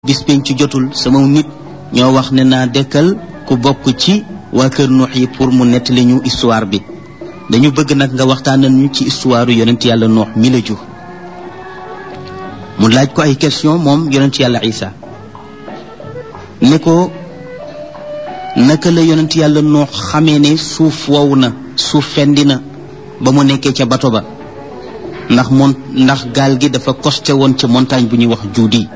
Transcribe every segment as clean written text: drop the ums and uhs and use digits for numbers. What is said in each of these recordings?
bis penc jotul sama nit ñoo wax ne naa dekkal ku bokk ci waa kër Nuux yi pour mu nettali ñu histoire bi dañu bëgg nag nga waxtaanal ñu ci histoire yonent yàlla Nuux mi la jur mu laaj ko ay question moom yonent yàlla Isa ne ko naka la yonent yàlla Nuux xamee ne suuf wow na suuf fendi na ba mu nekkee ca bato ba ndax gaal gi dafa costé woon ca montagne bu ñuy wax Juudi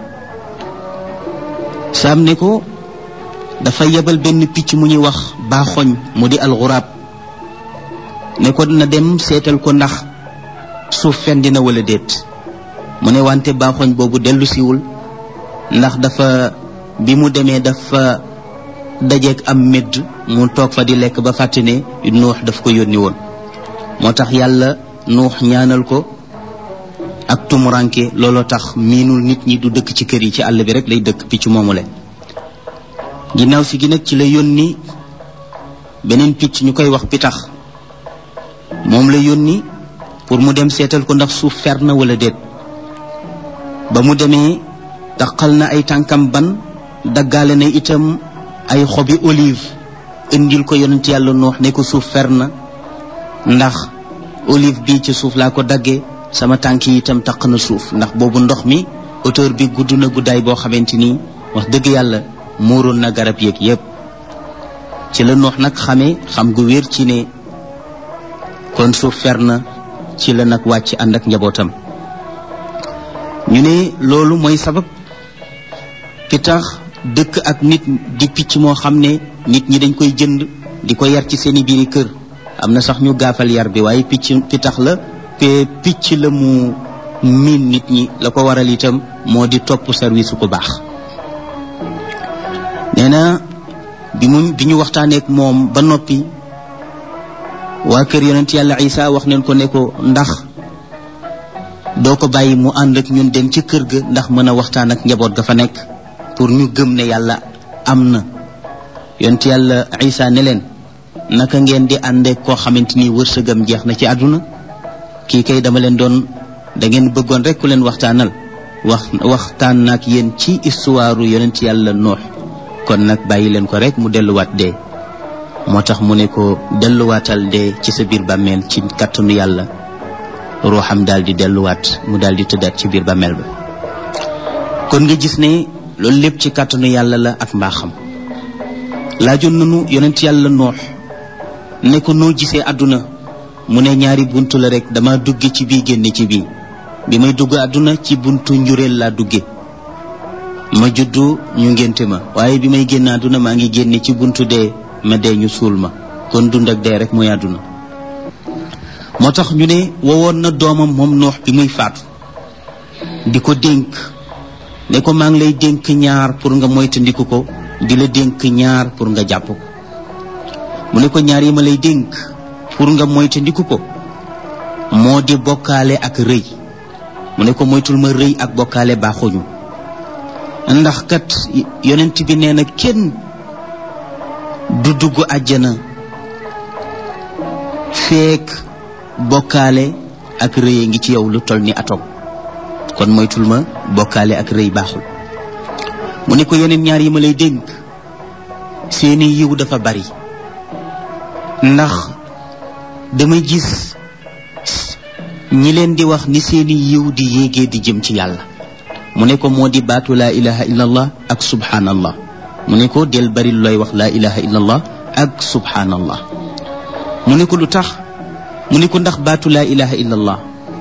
saam ne ko dafa yebal benn picc mu ñuy wax baaxoñ mu di alxuraab ne ko na dem seetal ko ndax suuf fendi na wala déet mu ne wante baaxoñ boobu dellu siwul ndax dafa bi mu demee dafa dajeek am medd mu toog fa di lekk ba fàtte ne Nuux daf ko yónni woon moo tax yàlla Nuux ñaanal ko ak tumuranke looloo tax miinul nit ñi du dëkk ci kër yi ci àll bi rek lay dëkk picc moomu le ginnaaw si gi nag ci la yónni beneen picc ñu koy wax pitax moom la yónni pour mu dem seetal ko ndax suuf fer na wala déet ba mu demee taqal na ay tànkam ban daggaale na itam ay xobi olive indil ko yonent yàlla Nuux ne ko suuf fer na ndax olive bi ci suuf laa ko daggee sama tànk yi itam taq na suuf ndax boobu ndox mi hauteur bi gudd na guddaay boo xamante ni wax dëgg yàlla muuroon na garab yeeg yépp ci la Nuux nag xamee xam gu wér ci ne kon suuf fer na ci la nag wàcc ànd ak njabootam ñu ne loolu mooy sabab pitax dëkk ak nit di picc moo xam ne nit ñi dañ koy jënd di ko yar ci seeni biiri kër am na sax ñu gaafal yar bi waaye pitax la te picc la mu miin nit ñi la ko waral itam moo di topp service ku baax nee na bi ñu waxtaaneek moom ba noppi waa kër yonent yàlla Isa wax neen ko ne ko ndax doo ko bàyyi mu ànd ak ñun dem ci kër ga ndax mën a waxtaan ak njaboot ga fa nekk pour ñu gëm ne yàlla am na yonent yàlla Isa ne leen naka ngeen di àndee koo xamante ni wërsëgam jeex na ci àdduna kii kay dama leen doon da ngeen bëggoon rek ku leen waxtaanal waxtaan nag yéen ci histoire yonent yàlla Nuux kon nag bàyyi leen ko rek mu delluwaat dee moo tax mu ne ko delluwaatal dee ci sa biir bàmmeel ci kàttanu yàlla ruuxam daal di delluwaat mu daal di tëddaat ci biir bàmmeel ba kon nga gis ne loolu lépp ci kàttanu yàlla la ak mbaaxam laajoon nanu yonent yàlla Nuux ne ko noo gisee àdduna mu ne ñaari buntu la rek dama dugge ci bii génne ci bii bi may dugg àdduna ci buntu njureel laa dugge ma juddu ñu ngénte ma waaye bi may génn àdduna maa ngi génne ci buntu dee ma dee ñu suul ma kon dund ak dee rek mooy àdduna moo tax ñu ne wowoon na doomam moom Nuux bi muy faatu di ko dénk ne ko maa ngi lay dénk ñaar pour nga moytandiku ko di la dénk ñaar pour nga jàpp ko mu ne ko ñaar yi ma lay dénk pour nga moytandiku ko moo di bokkaale ak rëy mu ne ko moytul ma rëy ak bokkaale baaxuñu ndax kat yonent bi nee na kenn du dugg àjjana feek bokkaale ak rëy ngi ci yow lu toll ni atom kon moytul ma bokkaale ak rëy baaxul mu ne ko yeneen ñaar yi ma lay dénk seeni yiw dafa bari ndax damay gis ñi leen di wax ni seeni yiw di yéegee di jëm ci yàlla mu ne ko moo di baatu laa ilaha illallah ak subhanallah mu ne ko del bari looy wax laa ilaha illallah ak subhanallah mu ne ko lu tax mu ne ko ndax baatu laa ilaha illallah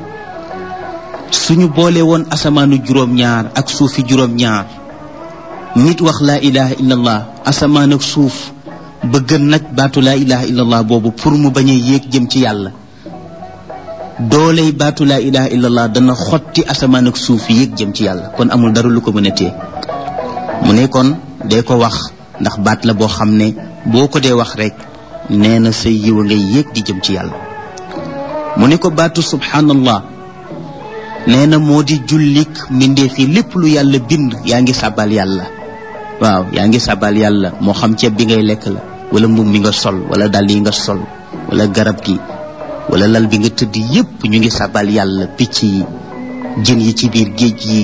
suñu boole woon asamaanu juróom-ñaar ak suufi juróom-ñaar nit wax laa ilaha illallah asamaan ak suuf bëgg nag baatu laa ilaha illallah boobu pour mu bañ a yéeg jëm ci yàlla dooley baatu laa ilaha illallah dana xotti asamaan ak suuf yéeg jëm ci yàlla kon amul dara lu ko mën a téye mu ne kon dee ko wax ndax baat la boo xam ne boo ko dee wax rek nee na say yiw ngay yéeg di jëm ci yàlla mu ne ko baatu subhanallah nee na moo di jullik mbindeef yi lépp lu yàlla bind yaa ngi sàbbal yàlla waaw yaa ngi sàbbal yàlla moo xam ceeb bi ngay lekk la wala mbubb mi nga sol wala dàll yi nga sol wala garab gi wala lal bi nga tëdd yépp ñu ngi sàbbal yàlla picc yi jën yi ci biir géej yi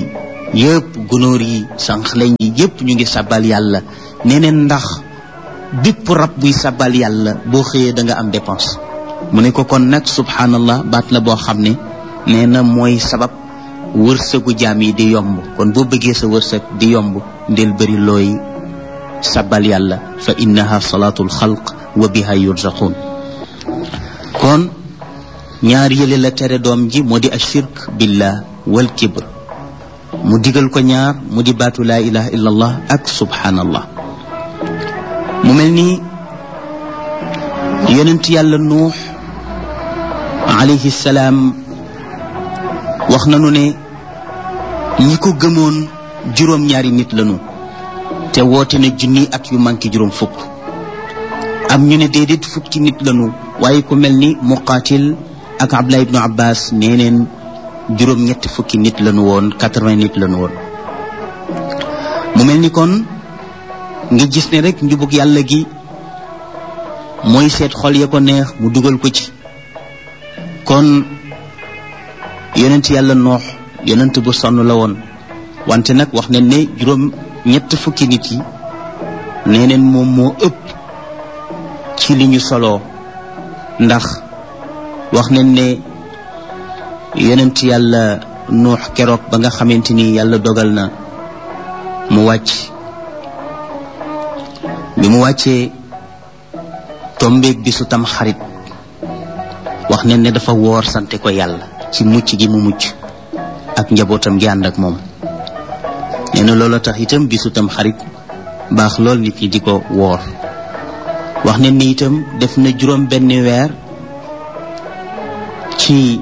yëpp gunóor yi sànqleñ yi yëpp ñu ngi sabbal yàlla nee neen ndax bépp rab buy sabbal yàlla boo xëyee da nga am dépense mu ne ko kon nag subhanallah baat la boo xam ne nee na mooy sabab wërsëgu jaam yi di yomb kon boo bëggee sa wërsëg di yomb ndel bëri looy sabbal yàlla fa innaha salaatul xalq wa biha yurzaqun kon ñaar yële la tere doom ji moo di ashirk billah wal kibr mu digal ko ñaar mu di baatu laa ilaha illa allah ak subhanallah mu mel ni yonent yàlla nuux alayhi salaam wax nanu ne ñi ko gëmoon juróom-ñaari nit lañu te woote na junni at yu manqué juróom fukk am ñu ne déedéet fukki nit lañu waaye ku mel ni Muqaatil ak Abdullah ibnu Abbas nee neen juróom-ñetti fukki nit lañu woon 80 nit lañu woon mu mel ni kon nga gis ne rek njubug yàlla gi mooy seet xol ya ko neex mu dugal ko ci kon yonent yàlla noox yonent bu sonn la woon wante nag wax nañ ne juróom-ñett fukki nit yi nee neen moom moo ëpp ci li ñu soloo ndax wax nañ ne yonent yàlla nuux keroog ba nga xamante ni yàlla dogal na mu wàcc bi mu wàccee tombeeg bi su tam xarit wax nañ ne dafa woor sante ko yàlla ci mucc gi mu mucc ak njabootam gi ànd ak moom nee na loolu tax itam bisu tam xarit baax lool nit ñi di ko woor wax nañ ne itam def na juróom benn weer ci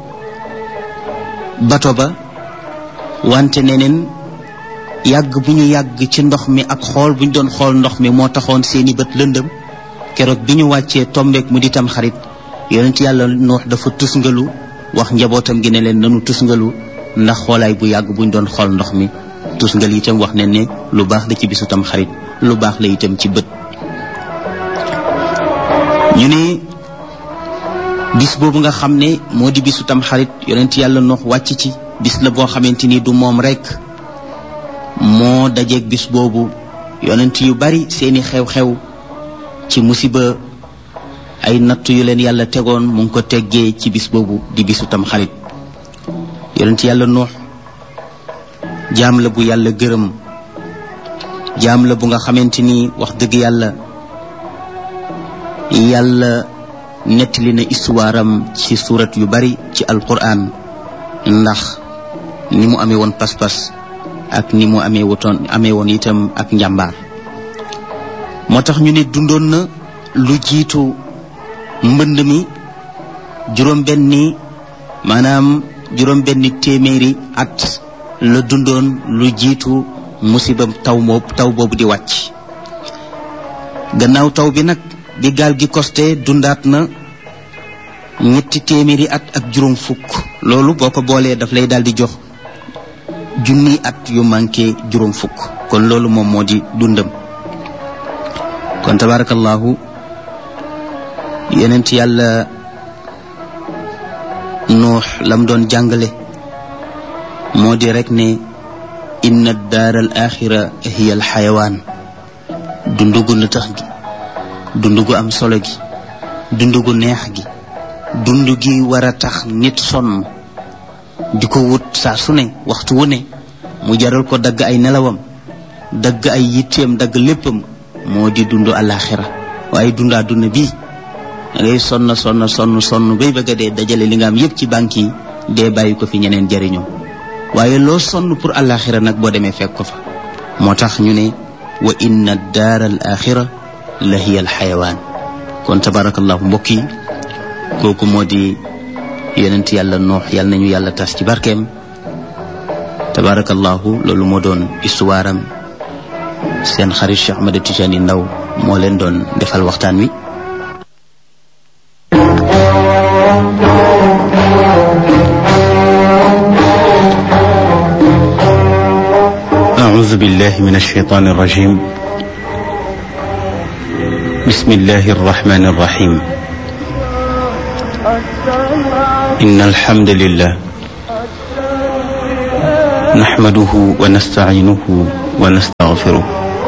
bato ba wante neneen yàgg bu ñu yàgg ci ndox mi ak xool bu ñu doon xool ndox mi moo taxoon seeni bët lëndëm keroog bi ñu wàccee tombeek mu di tam xarit yonent yàlla Nuux dafa tusngalu wax njabootam gi ne leen nanu tusngalu ndax xoolaay bu yàgg bu ñu doon xool ndox mi tusngal itam wax ne ne lu baax la ci bisu tam xarit lu baax la itam ci bët ñu ne bis boobu nga xam ne moo di bisu tam xarit yonent yàlla Nuux wàcc ci bis la boo xamante ni du moom rekk moo dajeeg bis boobu yonent yu bari seeni xew-xew ci musiba ay natt yu leen yàlla tegoon mu ngi ko teggee ci bis boobu di bisu tam xarit yonent yàlla Nuux jaam la bu yàlla gërëm jaam la bu nga xamante ni wax dëgg yàlla nettali na histoire am ci surat yu bari ci alquran ndax ni mu amee woon pas-pas ak ni mu amee woon itam ak njàmbaar moo tax ñu ne dundoon na lu jiitu mbënd mi juróom-benni téeméeri at la dundoon lu jiitu musiba taw boobu di wàcc gannaaw taw bi nag bi gaal gi costé dundaat na 300 at ak juróom fukk loolu boo ko boolee daf lay daal di jox junni at yu manqué juróom fukk kon loolu moom moo di dundam kon tabarakallahu yonent yàlla Nuux lam doon jàngale moo di rek ne inna daar al axira hiya al xayawaan dundugu na tax gi dundugu am solo gi dundugu neex gi dundu gi war a tax nit sonn di ko wut saa su ne waxtu wu ne mu jaral ko dagg ay nelawam dagg ay yitteem dagg léppam moo di dundu alaxira waaye dundaa duna bii da ngay sonn bay bëgg a dee dajale li nga am yépp ci banque yi dee bàyyi ko fi ñeneen jariñoo waaye loo sonn pour alaxira nag boo demee fekk ko fa moo tax ñu ne wa inna daara al axira la hiya al xayawaan kon tabarakallahu mbokk yi kooku moo di yonent yàlla Nuux yàlla nañu yàlla tas ci barkeem tabarakallahu loolu moo doon histoire am seen xarit Cheikh Ahmed Tidiane Ndao moo leen doon defal waxtaan wi أعوذ بالله من الشيطان الرجيم بسم الله الرحمن الرحيم إن الحمد لله نحمده ونستعينه ونستغفره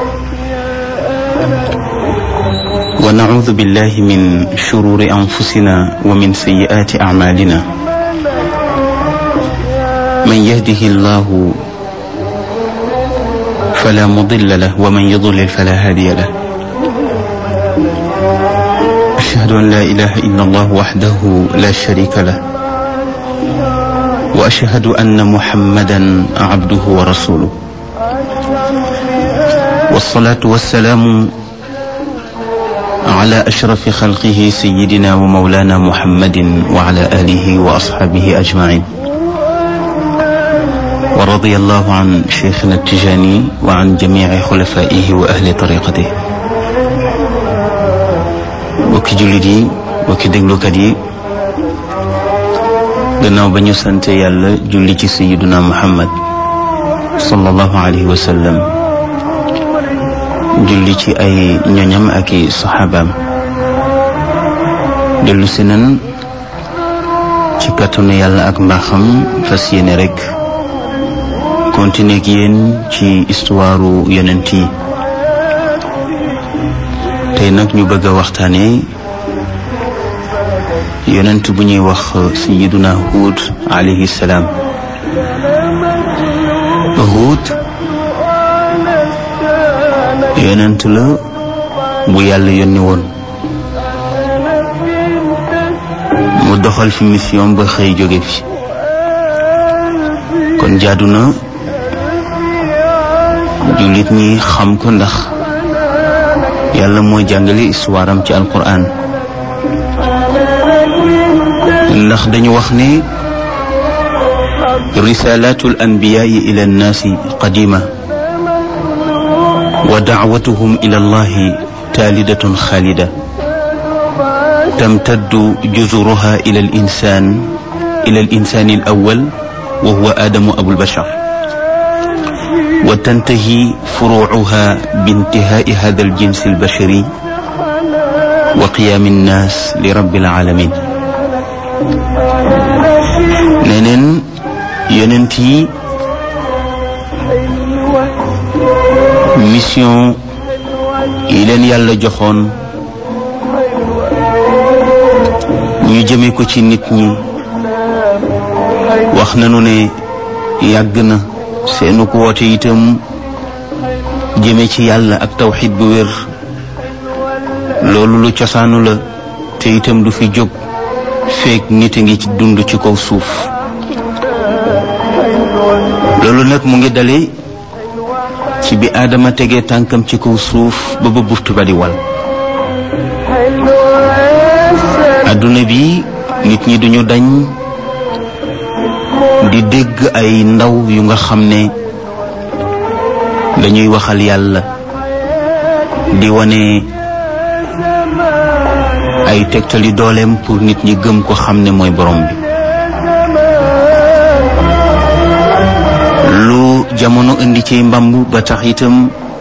ونعوذ بالله من شرور أنفسنا ومن سيئات أعمالنا من يهده الله فلا مضل له ومن يضلل فلا هادي له أشهد أن لا إله إلا الله وحده لا شريك له وأشهد أن محمدا عبده ورسوله والصلاة والسلام على أشرف خلقه سيدنا ومولانا محمد وعلى آله وأصحابه أجمعين ورضي الله عن شيخنا التجاني وعن جميع خلفائه وأهل طريقته وكي جلدي وكي دغلوكدي gannaaw ba ñu sante yàlla julli ci sayyiduna Muhammad sallallahu alayhi wa sallam julli ci ay ñoñam ak i saxaabaam dellu si nan ci kàttanu yàlla ak mbaaxam fas yéene rek continuer ak yéen ci histoire yonent yi tey nag ñu bëgg a waxtaane yonent bu ñuy wax sayyiduna Huud alayhi salaam. Huud yonent la bu yàlla yónni woon mu doxal fi mission ba xëy jóge fi kon jaadu na jullit ñi xam ko ndax yàlla moo jàngale histoire am ci alquran ndax dañu wax ne risalatul anbiyaai ila annaasi qadima wa dacwatuhum ila allahi taalidatun xaalida tamtaddu juzuruha ila alinsani alawal wa huwa aadamu abulbashar wa tantahi furuuha bintihaai hada aljinsi albashari wa qiyaami annaas li rabbil alamin neneen yonent yi mission yi leen yàlla joxoon ñu jëme ko ci nit ñi wax nañu ne yàgg na seenu ko woote itam jëme ci yàlla ak tawxid bu wér loolu lu cosaanu la te itam du fi jóg feek nit a ngi ci dund ci kaw suuf loolu nag mu ngi dale ci bi Aadama tegee tànkam ci kaw suuf ba buftu ba di wal adduna bi nit ñi duñu dañ di dégg ay ndaw yu nga xam ne dañuy waxal yàlla di wane ay tegtali dooleem pour nit ñi gëm ko xam ne mooy borom bi lu jamono indi ci mbamb ba tax itam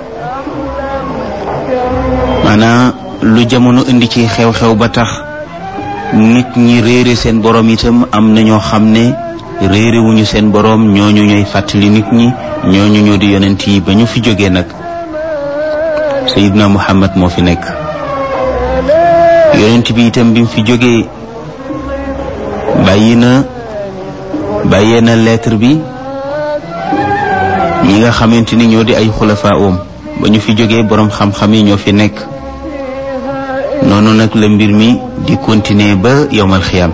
maanaam lu jamono indi ci xew-xew ba tax nit ñi réere seen borom itam am na ñoo xam ne réere wuñu seen borom ñooñu ñooy fàttali nit ñi ñooñu ñoo di yonent yi ba ñu fi jógee nag Sayyidna Muhammad moo fi nekk yonent bi itam bi mu fi jógee bàyyee na lettre bi ñi nga xamante ni ñoo di ay xulafaa oom ba ñu fi jógee boroom xam-xam yi ñoo fi nekk noonu nag la mbir mi di continuer ba yowmal xiyam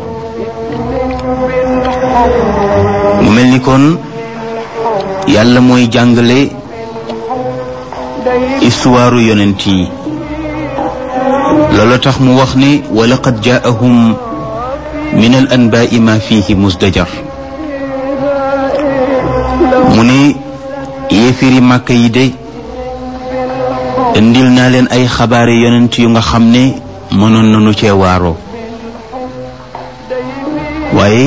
mu mel ni kon yàlla mooy jàngale histoire yonent yi loolu tax mu wax ne wa laqad jaahum min al anbaai ma fihi musdajar mu ne yéefiri màkka yi de indil naa leen ay xabaari yonent yu nga xam ne mënoon nañu cee waaroo waaye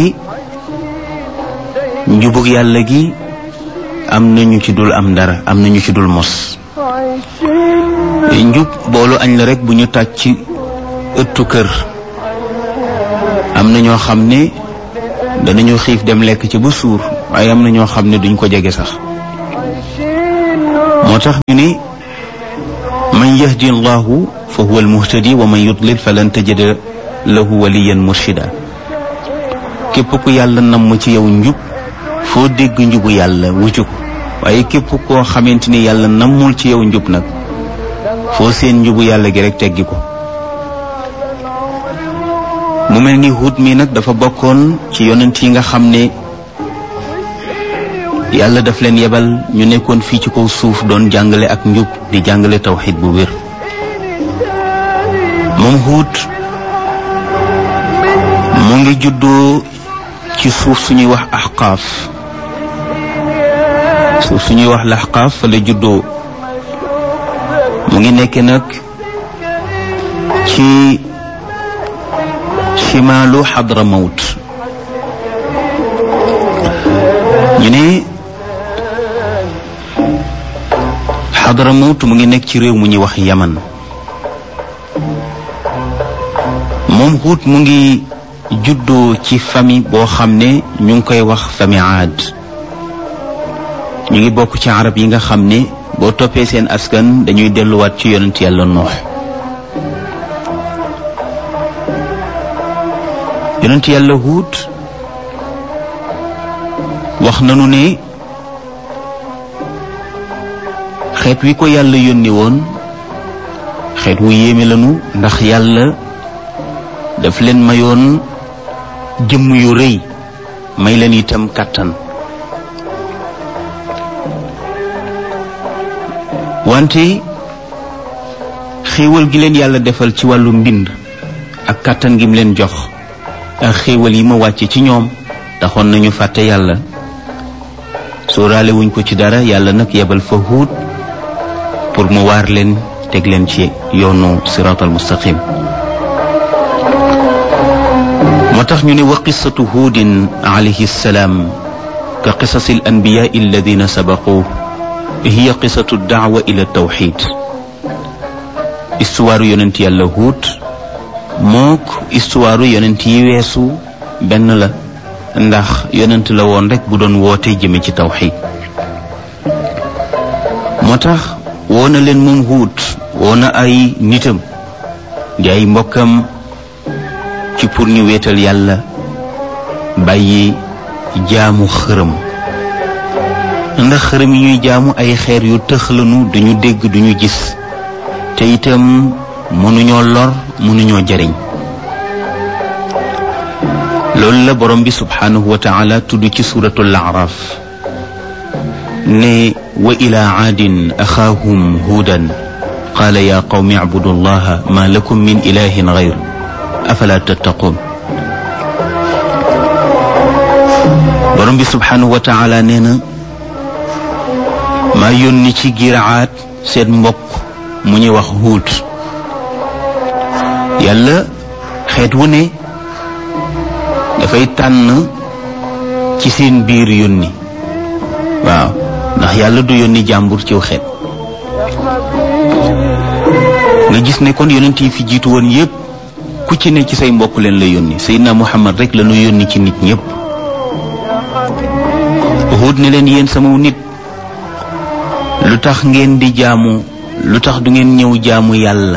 njubug yàlla gi am nañu ci dul am dara am nañu ci dul mos njub boolu añ la rek bu ñu tàj ci ëttu kër am na ñoo xam ne danañu xiif dem lekk ci ba suur waaye am na ñoo xam ne duñ ko jege sax. moo tax ñu ne man yahdi allahu fa huwa almuhtadi wa man yudlil falan tajida lahu waliyan murshida. képp ku yàlla namm ci yow njub foo dégg njubu yàlla wuccu ko, waaye képp koo xamante ni yàlla nammul ci yow njub nag foo seen njubu yàlla gi rek teggi ko. mu mel ni Huud mi nag dafa bokkoon ci yonent yi nga xam ne yàlla daf leen yebal ñu nekkoon fii ci kaw suuf doon jàngale ak njub di jàngale tawxiid bu wér. moom Huud mu ngi juddoo ci suuf suñuy wax Ahqaaf. suuf suñuy wax Ahqaaf fa la juddoo. mu ngi nekk nag ci shimaalu Xadramawt. ñu ne Xadramawt mu ngi nekk ci réew mu ñuy wax Yaman. moom Huud mu ngi juddoo ci famille boo xam ne ñu ngi koy wax famille Aad. ñu ngi bokk ci arab yi nga xam ne boo toppee seen askan dañuy delluwaat ci yonent yàlla Nuux. yonent yàlla Huud wax nanu ne xeet wi ko yàlla yónni woon xeet wu yéeme lanu, ndax yàlla daf leen mayoon jëmm yu rëy, may leen itam kàttan. wante xéewal gi leen yàlla defal ci wàllu mbind ak kàttan gi mu leen jox ak xéewal yi ma wàcce ci ñoom taxoon nañu fàtte yàlla, sóoraale wuñ ko ci dara. yàlla nag yebal fa Huud pour mu waar leen, teg leen ci yoonu siraatal mustaqim. moo tax ñu ne wa qissatu Huudin alayhi salaam ka qisasi al anbiyaa alladina sabaqu hiya qissatu daawa ila tawxid. histoire yonent yàlla Huud mook histoire yonent yi weesu benn la, ndax yonent la woon rek bu doon woote jëme ci tawxid. moo tax woo na leen moom Huud, woo na ay nitam di ay mbokkam ci pour ñu wéetal yàlla, bàyyi jaamu xërëm. ndax xërëm yi ñuy jaamu ay xeer yu tëx lanu, duñu dégg duñu gis, te itam mënuñoo lor mënuñoo jariñ. loolu la borom bi subhanahu wa taala tudd ci suratul A'raf ne wa ila aadin axaahum huudan qaala ya qawmi abudu allaha ma lakum min ilahin gayr afala tattaqun. borom bi subhanahu wa taala nee na maa yónni ci giir Aad seen mbokk mu ñuy wax Huud. yàlla xeet wu ne dafay tànn ci seen biir yónni. waaw, ndax yàlla du yónni jàmbur ciw xeet. nga gis ne kon yonent yi fi jiitu woon yépp ku ci ne ci say mbokk leen la yónni. Seydina Muhammad rek la ñu yónni ci nit ñépp. Huud ne leen yéen sama nit, lu tax ngeen di jaamu, lu tax du ngeen ñëw jaamu yàlla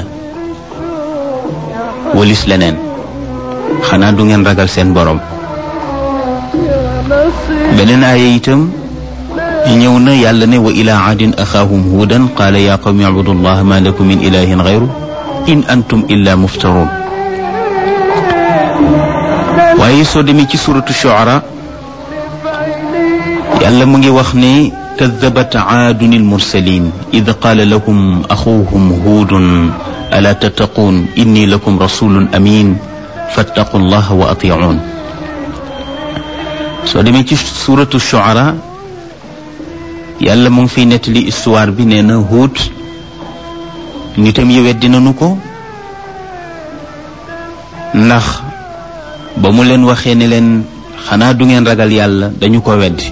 walis leneen? xanaa du ngeen ragal seen borom? beneen aaya itam ñëw na, yàlla ne wa ila aadin axaahum huudan qaala yaa qawmi abudu allaha ma lakum min ilahin gayru in antum illa muftaruun. waaye soo demee ci suratu Shu'ara yàlla mu ngi wax ne kadabat aadun almursalin id qaala lahum axuuhum huudun alaa tattaquun inni lakum rasulun amin fattaqu llaha wa atiicuun. soo demee ci suratu Shu'ara yàlla mu ngi fiy nettali histoire bi. nee na Huud nitam yi weddi nañu ko, ndax ba mu leen waxee ne leen xanaa du ngeen ragal yàlla dañu ko weddi.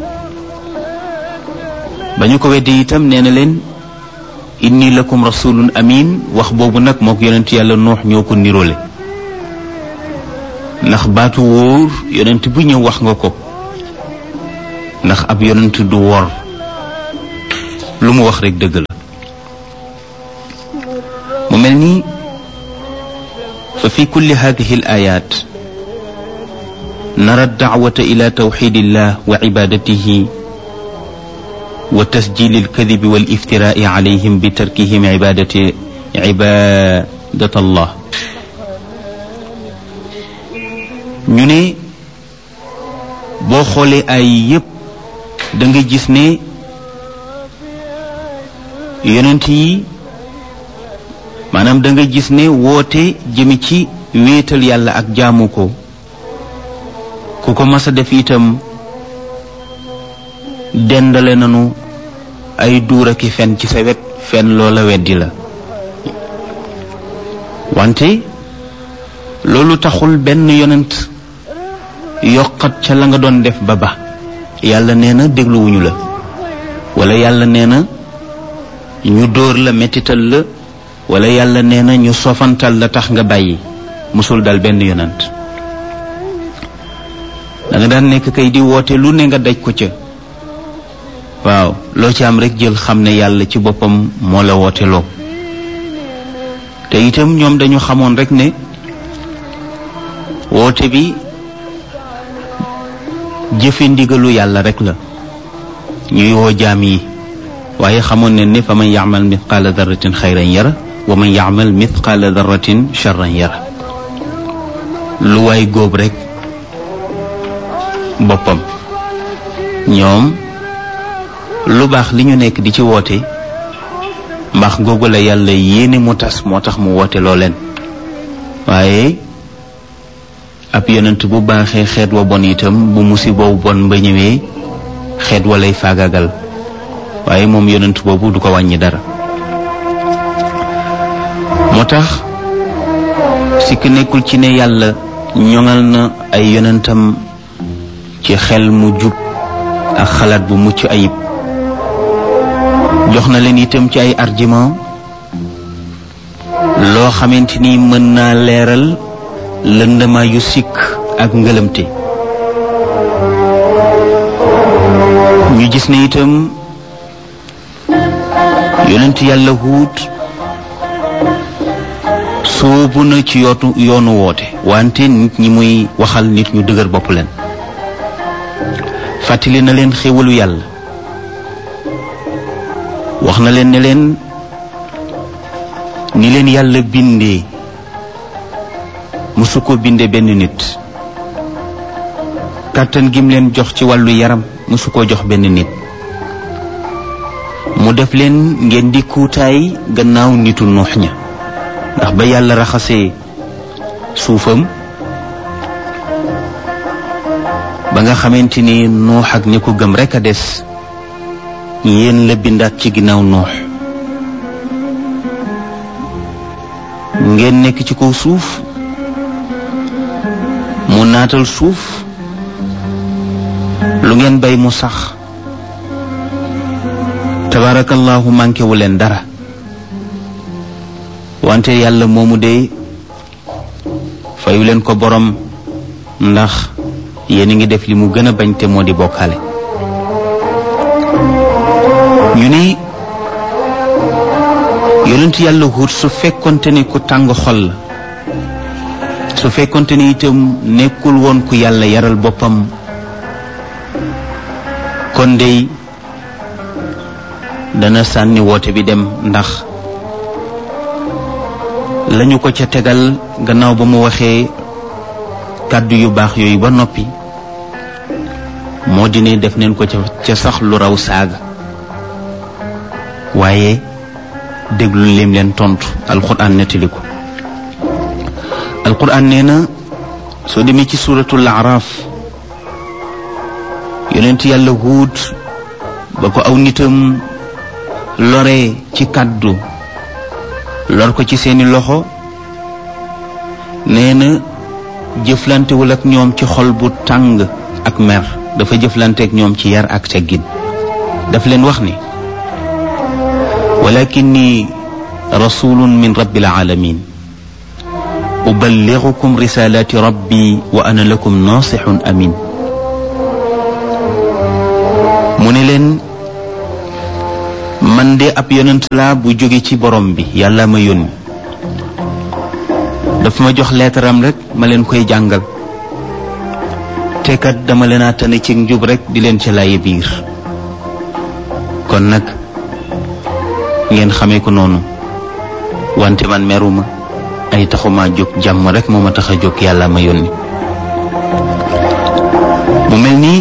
ba ñu ko weddi itam nee na leen inni lakum rasulun amin. wax boobu nag mook yonent yàlla Nuux ñoo ko niroole, ndax baatu wóor yonent bu ñëw wax nga ko. ndax ab yonent du wor lu mu wax rek dëgg la mu mel ni fa fi kulli hadihi al ayat nara da'wata ila tawxidillah wa ibadatihi wa tasjil alkadib wal iftira'i alayhim bi tarkihim ibadat allah ñu ne boo xoolee ay yépp da nga gis ne yonent yi maanaam da nga gis ne woote jëmi ci wéetal yàlla ak jaamu ko ku ko mas a def itam dendale nanu ay duur aki fen ci sa wet fen loola weddi la wante loolu taxul benn yonent yokkat ca la nga doon def ba yàlla nee na dégluwuñu la wala yàlla nee na ñu dóor la mettital la wala yàlla nee na ñu sofantal la tax nga bàyyi musul dal benn yonent da nga daan nekk kay di woote lu ne nga daj ko ca waaw loo ci am rek jël xam ne yàlla ci boppam moo la woote loo te itam ñoom dañu xamoon rek ne woote bi jëfe ndigalu yàlla rek la ñuy woo jaam yi waaye xamoon ne ne fa man ya'mal mithqala darratin xayran yara wa man ya'mal mithqala darratin charran yara lu waay góob rek boppam ñoom lu baax li ñu nekk di ci woote mbaax googu la yàlla yéene mu tas moo tax mu woote loo leen waaye ab yonent bu baaxee xeet wa bon itam bu musiba bu bon ba ñëwee xeet wa lay faagagal waaye moom yonent boobu du ko wàññi dara moo tax sikk nekkul ci ne yàlla ñoŋal na ay yonentam ci xel mu jub ak xalaat bu mucc ayib jox na leen itam ci ay argument loo xamante ni mën naa leeral lëndama yu sikk ak ngëlëmte ñu gis ne itam yonent yàlla Huud soobu na ci yoonu woote wante nit ñi muy waxal nit ñu dëgër bopp leen fàttali na leen xéwalu yàlla wax na leen ne leen ni leen yàlla bindee musu ko bindee benn nit kàttan gim leen jox ci wàllu yaram musu ko jox benn nit mu def leen ngeen di kuutaay gannaaw nitu Nuux ña ndax ba yàlla raxasee suufam ba nga xamante ni Nuux ak ñi ko gëm rekk a des yéen la bindaat ci ginnaaw Nuux ngeen nekk ci kaw suuf mu naatal suuf lu ngeen bay mu sax tabarakallahu manqué wu leen dara wante yàlla moomu de fayu leen ko borom ndax yéen a ngi def li mu gën a bañ te moo di bokkaale ñu ni yonent yàlla Huud su fekkonte ne ku tàng xol la su fekkonte ne itam nekkul woon ku yàlla yaral boppam kon dey dana sànni woote bi dem ndax lañu ko ca tegal gannaaw ba mu waxee kàddu yu baax yooyu ba noppi moo di ne def neen ko ca sax lu raw saaga waaye déglu lim leen tontu alquran nettali ko alquran nee na soo demee ci suuratul Araaf yonent yàlla Huud ba ko aw nitam lore ci kàddu lor ko ci seeni loxo nee na jëflantewul ak ñoom ci xol bu tàng ak mer dafa jëflante ak ñoom ci yar ak teggin daf leen wax ni walakinni rasulun min rabbil alamin uballighukum risalati rabbi wa ana lakum nasihun amin mu ne leen man de ab yonent laa bu jóge ci borom bi yàlla ma yónni daf ma jox leetaram rek ma leen koy jàngal te kat dama leen a tane ci njub rek di leen ci laaye biir kon nag ngeen xamee ko noonu wante man meruma ay taxuma jóg jàmm rek moo ma tax a jóg yàlla ma yónni mu mel nii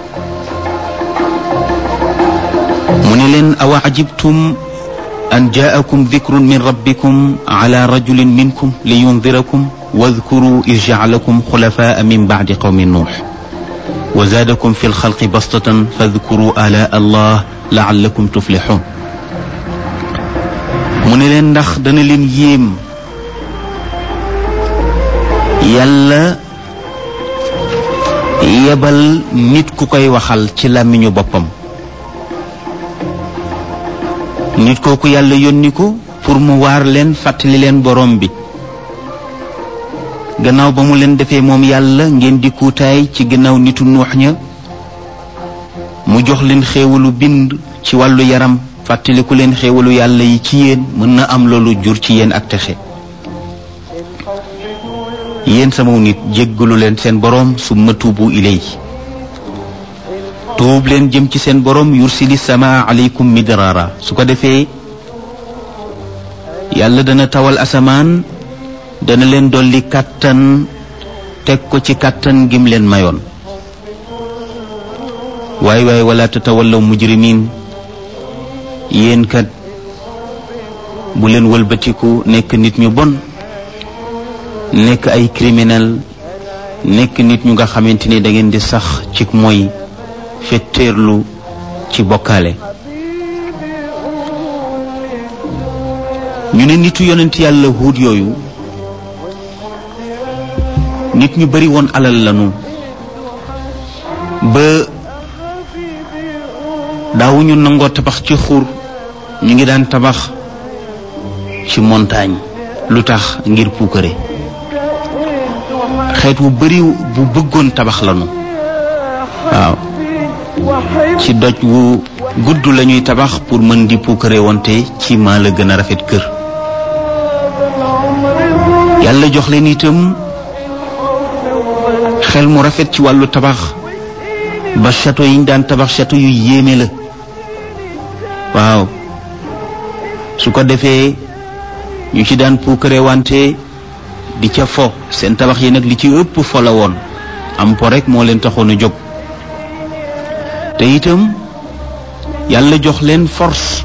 mu ne leen awa ajibtum an jaakum dikrun min rabbikum ala rajulin minkum li yundirakum wadkuru iz ja'alakum xulafaa min ba'di qawmi nuux wa zaadakum fi lxalqi bastatan fadkuru ala allah la'allakum tuflixuun mu ne leen ndax dana leen yéem yàlla yebal nit ku koy waxal ci làmmiñu boppam nit kooku yàlla yónni ko pour mu waar leen fàttali leen borom bi gannaaw ba mu leen defee moom yàlla ngeen di kuutaay ci gannaaw nitu nuux ña mu jox leen xéewalu bind ci wàllu yaram fàttaliku leen xéewalu yàlla yi ci yéen mën na am loolu jur ci yéen ak texe yéen sama nit jéggalu leen seen boroom summa tuubu ilay tuub leen jëm ci seen boroom yursili sama aleykum midraara su ko defee yàlla dana tawal asamaan dana leen dolli kàttan teg ko ci kàttan gim leen mayoon waay wala tatawallaw mujrimiin yéen kat bu leen wëlbatiku nekk nit ñu bon nekk ay criminel nekk nit ñu nga xamante ni da ngeen di sax ci mooy fetteerlu ci bokkaale ñu ne nitu yonent yàlla Huud yooyu nit ñu bari woon alal lanu ba daawuñu nangoo tabax ci xur ñu ngi daan tabax ci montagne lu tax ngir puukare xeet wu bari bu bëggoon tabax lanu waaw ci doj wu gudd lañuy tabax pour mën di puukare wante ci maa la gën a rafet kër yàlla jox leen itam xel mu rafet ci wàllu tabax ba château yi ñu daan tabax château yu yéeme la waaw su ko defee ñu ci daan puukare wante di ca fo seen tabax yi nag li ci ëpp fo la woon am po rek moo leen taxoon a jóg te itam yàlla jox leen force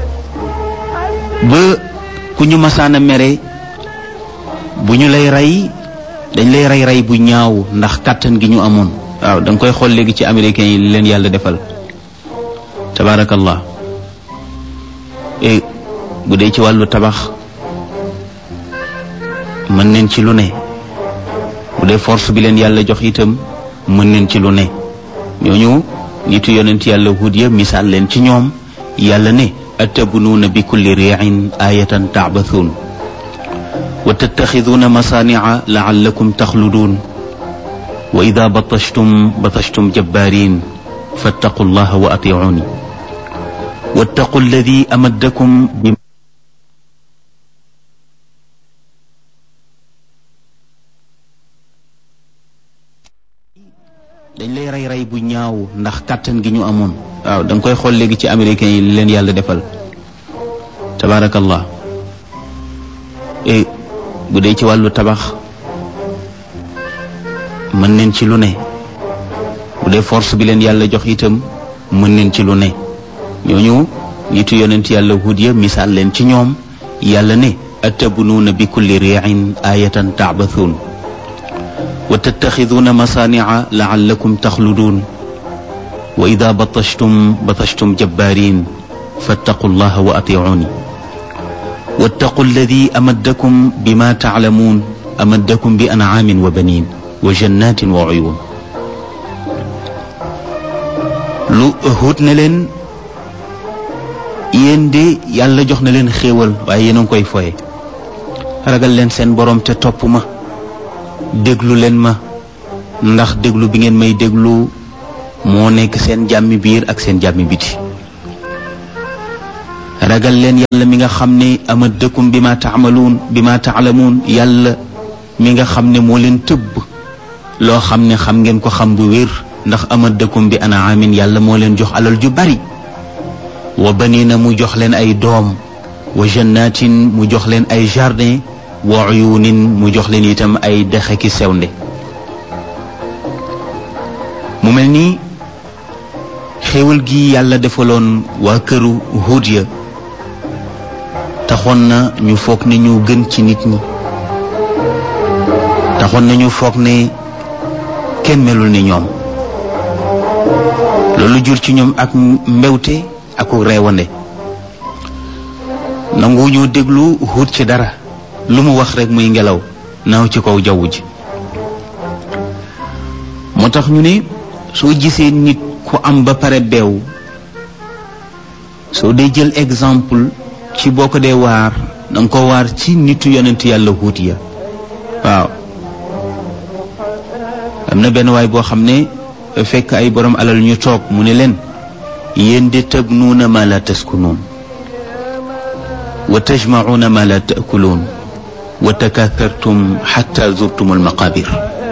ba ku ñu masaana mere bu ñu lay rey dañ lay rey bu ñaaw ndax kàttan gi ñu amoon waaw da nga koy xool léegi ci américains yi li leen yàlla defal tabaarakallah bu dee ci wàllu tabax mën neen ci lu ne bu dee force bi leen yàlla jox itam mën neen ci lu ne ñooñu nitu yonent yàlla Huud ya misaal leen ci ñoom yàlla ne atabnuuna bi kulli ri'in ayatan ta'bathuun wa tattaxiduuna masaani'a la'allakum taxluduun wa ida batashtum jabbaarin fattaqu llaha wa atiicuuni wattaqu alladi amaddakum bi dañ lay rey bu ñaaw ndax kàttan gi ñu amoon waaw da nga koy xool léegi ci américains yi li leen yàlla defal tabaarakallah bu dee ci wàllu tabax mën neen ci lu ne bu dee force bi leen yàlla jox itam mën neen ci lu ne ñooñu nitu yonent yàlla Huud ya misaal leen ci ñoom yàlla ne atabnuuna bi kulli ri'in ayatan ta'bathuun wa tattaxiduuna masaani'a la'allakum taxluduun wa ida batashtum jabbaarin fattaqu llaha wa atiicuuni wattaqu alladi amaddakum bima taclamuun amaddakum bi ancaamin wa baniin wa jannatin wa uyuun lu Huud ne leen yéen de yàlla jox na leen xéewal waaye yéen a ngi koy foye ragal leen seen boroom te topp ma déglu leen ma ndax déglu bi ngeen may déglu moo nekk seen jàmmi biir ak seen jàmmi biti. ragal leen yàlla mi nga xam ne amaddakum bi ma taalamuun yàlla mi nga xam ne moo leen tëbb loo xam ne xam ngeen ko xam bu wér, ndax amaddakum bi anaamin yàlla moo leen jox alal ju bari, wa banina mu jox leen ay doom, wa jannatin mu jox leen ay jardin, wa uyunin mu jox leen itam ay dexe ki sewnde. mu mel ni xéewal gi yàlla defaloon waa këru Huud ya taxoon na ñu foog ne ñu gën ci nit ñi, taxoon na ñu foog ne kenn melul ni ñoom. loolu jur ci ñoom ak mbewte ak reewande, nangu ñu déglu Huud ci dara, lu mu wax rekk muy ngelaw naaw ci kaw jaww ji. moo tax ñu ne soo gisee nit ku am ba pare beew, soo dee jël exemple ci boo ko dee waar danga ko waar ci nitu yonent yàlla Huud ya. waaw am na benn waay boo xam ne fekk ay borom alal ñu toog mu ne leen, yéen de tabnuuna ma la taskunuun wa tajmacuuna ma la taakuluun wa takathartum xatta zurtum almaqabir.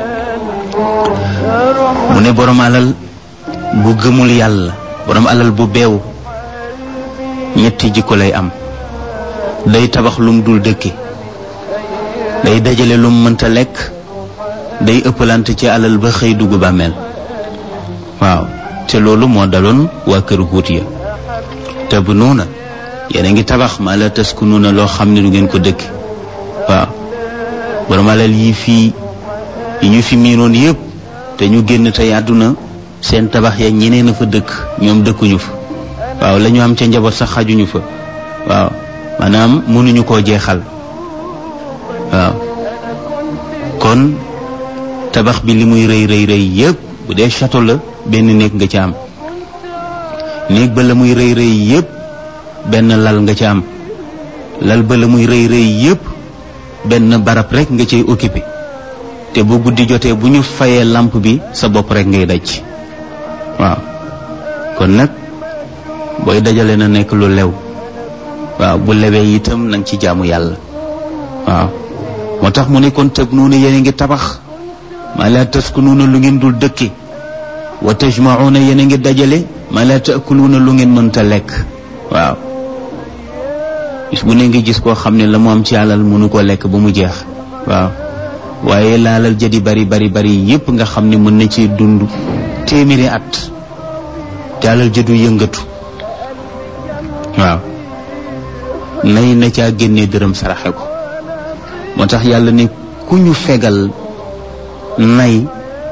mu ne borom alal bu gëmul yàlla, borom alal bu beew, ñetti jikko lay am. day tabax lum dul dëkke, day dajale lum mënta lekk, day ëppalante ci alal ba xëy dugg bàmmeel. waaw te loolu moo daloon waa kër Huud ya. tabnuuna yéen a ngi tabax maa la taskunuuna loo xam ne du ngeen ko dëkk. waaw borom alal yi fii yi ñu fi miinoon yépp te ñu génn tey àdduna, seen tabax ya ñeneen a fa dëkk, ñoom dëkkuñu fa. waaw la ñu am ca njaboot sax xajuñu fa. waaw maanaam mënuñu koo jeexal. waaw kon tabax bi li muy rëy rëy rëy yépp, bu dee château la benn néeg nga ca am, néeg ba la muy rëy rëy yépp benn lal nga ca am, lal ba la muy rëy rëy yépp benn barab rek nga cay occupé, te bu guddi jotee bu ñu fayee lampe bi sa bopp rek ngay daj. waaw kon nag booy dajale na nekk lu lew. waaw bu lewee itam na nga ci jaamu yàlla. waaw moo tax mu ne kon tabnuuna yéen a ngi tabax maa laa taskunuuna lu ngeen dul dëkke, wa tajmacuuna yéen a ngi dajale maa laa taakuluuna lu ngeen mënta lekk. waaw bis bu ne ngi gis koo xam ne la mu am ci alal mënu koo lekk ba mu jeex. waaw waaye laalal jadi bari bari bari yépp nga xam ne mën na ci dund téeméeri at te alal jëdu yëngatu. waaw nay na caa génnee dërëm saraxe ko. moo tax yàlla ne ku ñu fegal nay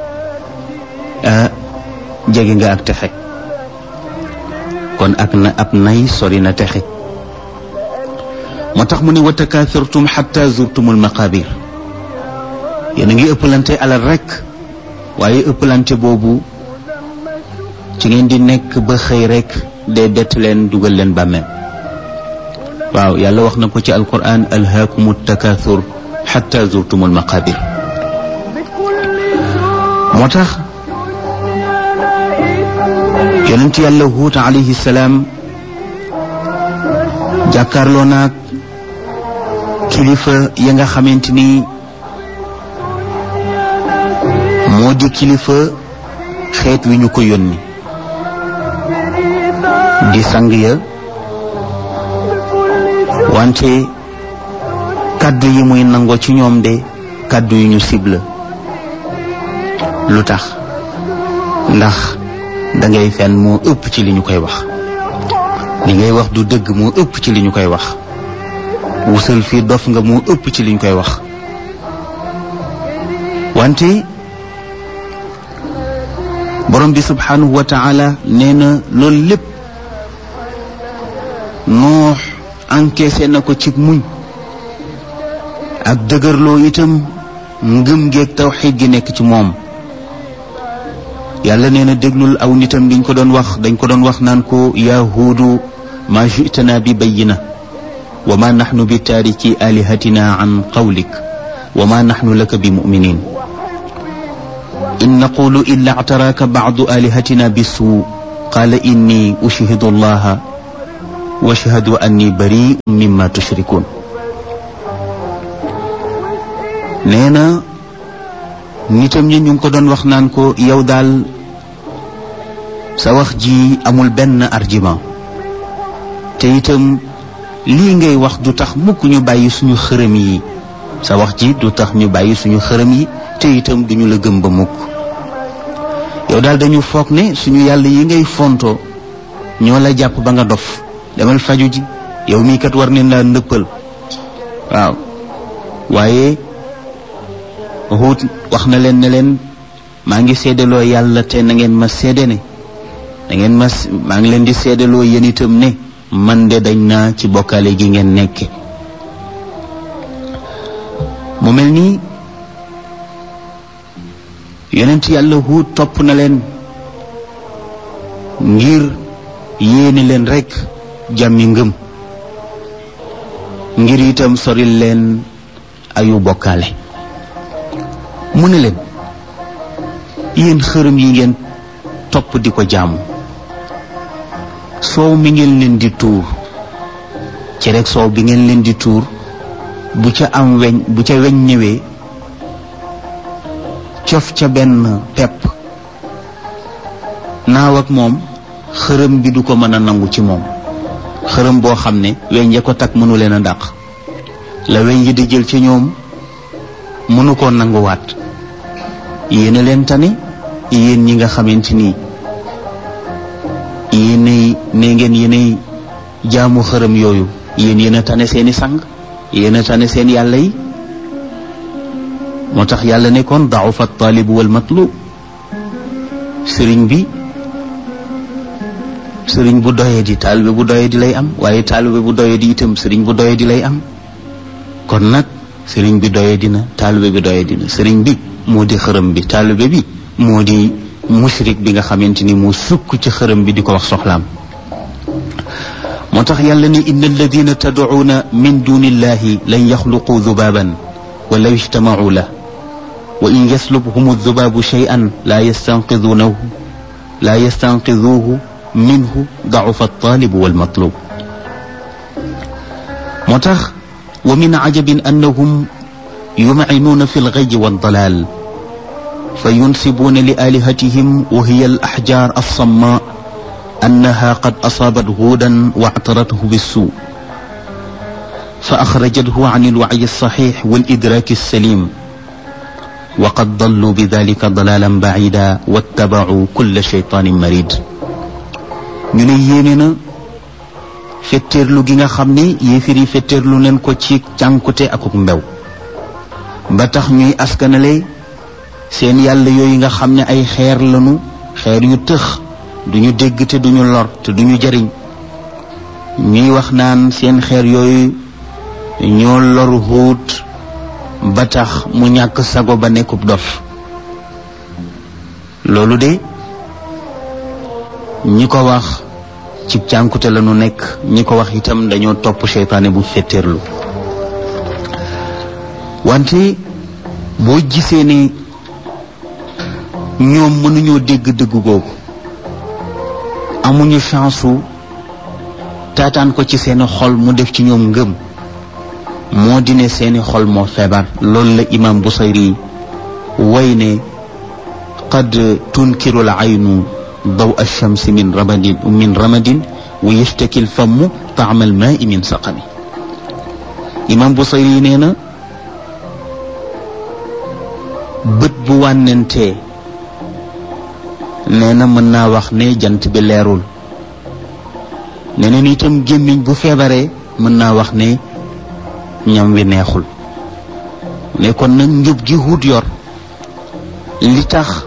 jege nga ak texe. kon ak na ab nay sori na texe. moo tax mu ne wa takaathurtum xatta zurtumul maqabir. yéen a ngi ëppalante alal rekk, waaye ëppalante boobu ci ngeen di nekk ba xëy rekk dee bett leen dugal leen bàmmeel. waaw yàlla wax na ko ci alquran, alhaakumu takaathur xatta zurtumul maqabir. moo tax yonent yàlla Huud alayhi salaam jàkkaarloo naag kilifa ya nga xamante ni moo di kilifa xeet wi ñu ko yónni di sang ya, wante kàddu yi muy nangoo ci ñoom de kàddu yu ñu cible. lu tax? ndax dangay fen moo ëpp ci li ñu koy wax, li ngay wax du dëgg moo ëpp ci li ñu koy wax, wusal fii dof nga moo ëpp ci li ñu koy wax. wante borom bi subhanahu wa taala nee na loolu lépp Nuux encaissé na ko ci muñ ak dëgërloo itam ngëm geeg tawxiid gi nekk ci moom. yàlla nee na déglul aw nitam liñ ko doon wax, dañ ko doon wax naan ko yaa Huudu ma ji'tana bi bayyina wa ma naxnu bi taariki alihatina an qawlik wa ma naxnu laka bi muminin. in naqulu illa actaraaka bacdu alihatina bisuu qaala inni ushhidu allaha wa ashhadu anni bari'un mimma tushrikun. nee na nitam ñi ñu ngi ko doon wax naan ko yow daal sa wax ji amul benn argument te itam lii ngay wax du tax mukk ñu bàyyi suñu xërëm yi, sa wax ji du tax ñu bàyyi suñu xërëm yi te itam duñu la gëm ba mukk. yow daal dañu foog ne suñu yàlla yi ngay fonto ñoo la jàpp ba nga dof, demal faju ji, yow mii kat war nañ laa ndëppal. waaw waaye Huud wax na leen ne leen maa ngi seedaloo yàlla te na ngeen ma seede ne maa ngi leen di seedaloo yéen itam ne man de dañ naa ci bokkaale gi ngeen nekke. mu mel ni yonent yàlla Huud topp na leen ngir yéene leen rekk jàmmi ngëm, ngir itam soril leen ayu bokkaale. mu ne leen yéen xërëm yi ngeen topp di ko jaamu, soow mi ngeen leen di tuur ci rek soow bi ngeen leen di tuur bu ca weñ ñëwee cof ca benn pepp naaw ak moom, xërëm bi du ko mën a nangu ci moom. xërëm boo xam ne weñ ya ko takk mënu leen a dàq, la weñ yi di jël ci ñoom mënu koo nanguwaat. yéen a leen tane yéen ñi nga xamante ni yéenay ne ngeen yéenay jaamu xërëm yooyu, yéen a tane seeni sang, yéen a tane seen yàlla yi. moo tax yàlla ne kon da'ufa at-talib wal matlub. sëriñ bu doyee di taalibe bu doyee di lay am, waaye taalibe bu doyee di itam sëriñ bu doyee di lay am. kon nag sëriñ bi doyee dina, taalibe bi doyee dina. sëriñ bi moo di xërëm bi, taalibe bi moo di mushrik bi nga xamante ni moo sukk ci xërëm bi di ko wax soxlaam. moo tax yàlla ne inna alladina tad'uuna min duni illahi lan yaxluqu dubaban wa law ijtamacuu lah wa in yaslubhum addubabu shay'an la yastanqiduuhu minhu dacufa altaalibu walmatlub. moo tax wa min cajabin annahum yumcinuuna fi lgayyi waddalaal fa yunsibuuna li aalihatihim wa hiya alaxjaar alsammaa annaha qad asaabat huudan wactarathu bissuu fa axrajathu can alwacyi alsaxiix walidraaki alsalim wa qad dalluu bidalika dalaalan bacida wattabacuu kulla shaytaanin marid. ñu ne yéeme na fetteerlu gi nga xam ne yéefir yi fetteerlu nañ ko ci cànkute akuk mbew ba tax ñuy askanale seen yàlla yooyu nga xam ne ay xeer lañu, xeer yu tëx, duñu dégg te duñu lor te duñu jariñ. ñuy wax naan seen xeer yooyu ñoo lor Huud ba tax mu ñàkk sago ba nekkub dof. loolu de ñi ko wax ci cànkute la nu nekk, ñi ko wax itam dañoo topp seytaane bu fetteerlu. wante boo gisee ne ñoom mënuñoo dégg dëgg googu, amuñu chance su taataan ko ci seeni xol mu def ci ñoom ngëm, moo di ne seeni xol moo feebar. loolu la imam Busayri way ne qad tunkiru al aynu daw alchamsi min ramadin wa yashtaki alfamu taama almaai min saqami. imam Busayri nee na bët bu wànnentee nee na mën naa wax ne jant bi leerul. nee na itam gémmiñ bu feebaree mën naa wax ne ñam wi neexul. ne kon nag njub gi Huud yor li tax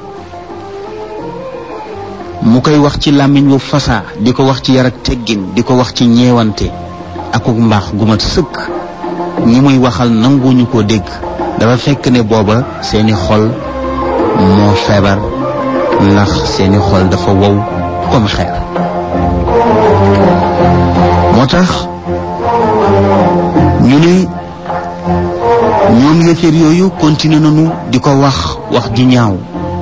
mu koy wax ci làmmiñ wu fasaa, di ko wax ci yar ak teggin, di ko wax ci ñeewante akuk mbaax gu mat sëkk, ñi muy waxal nanguñu ko dégg. dafa fekk ne booba seeni xol moo feebar, ndax seeni xol dafa wow comme xeer. moo tax ñu ne ñoom yéeféer yooyu continué nañu di ko wax ju ñaaw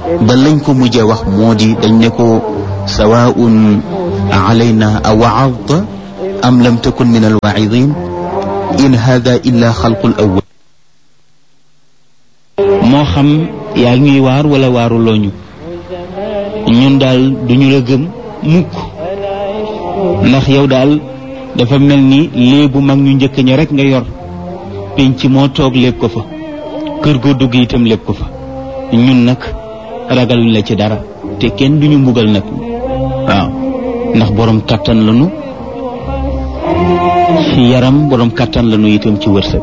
ba lañ ko mujjee wax moo di dañ ne ko sawaun alayna a wa'adta am lam takun min alwaa'idin in hada illa xalqul awwal moo xam yaa ñuy waar wala waaruloo ñu ñun daal duñu la gëm mukk ndax yow daal dafa mel ni léebu mag ñu njëkk ña rek nga yor penc moo toog lépp ko fa kër goo dugg itam lépp ko fa ñun nag ragaluñ la ci dara te kenn duñu mbugal nag waaw ndax borom kattan lañu ci yaram borom kattan lañu itam ci wërsëg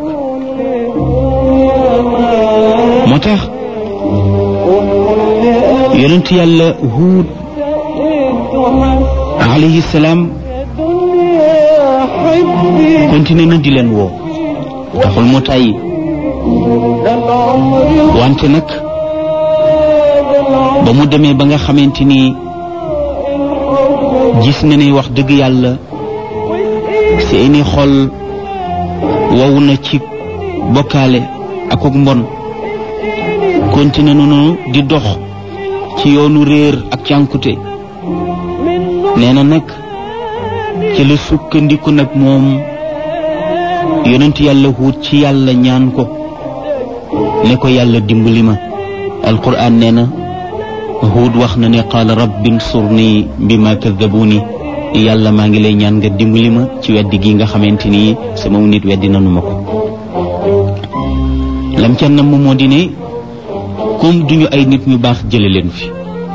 moo tax yonent yàlla Huud alayhi salaam continué na di leen woo taxul mu tàyyi wante nag ba mu demee ba nga xamante ni gis na ne wax dëgg yàlla seeni xol wow na ci bokkaale ak ak mbon continué noonu di dox ci yoonu réer ak cànkute nee na nag ci la sukkandiku nag moom yonent yàlla Huud ci yàlla ñaan ko ne ko yàlla dimbali ma alquran nee na Huud wax na ne qaala rabbi nsurni bima kaddabuuni yàlla maa ngi lay ñaan nga dimbali ma ci weddi gi nga xamante ni sama nit weddi nanu ma ko lam ca nam moo di ne comme duñu ay nit ñu baax jële leen fi